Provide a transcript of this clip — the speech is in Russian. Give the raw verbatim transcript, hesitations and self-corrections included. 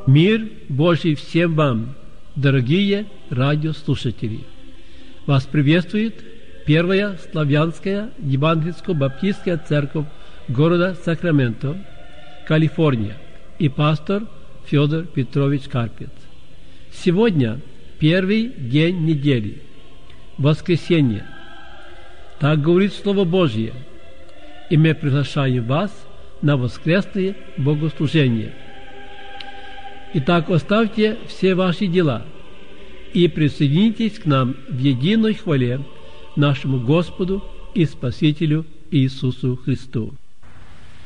Мир Божий всем вам, дорогие радиослушатели! Вас приветствует Первая Славянская Евангельско-Баптистская Церковь города Сакраменто, Калифорния, и пастор Федор Петрович Карпец. Сегодня первый день недели, воскресенье. Так говорит Слово Божье, и мы приглашаем вас на воскресное богослужение. Итак, оставьте все ваши дела и присоединитесь к нам в единой хвале нашему Господу и Спасителю Иисусу Христу.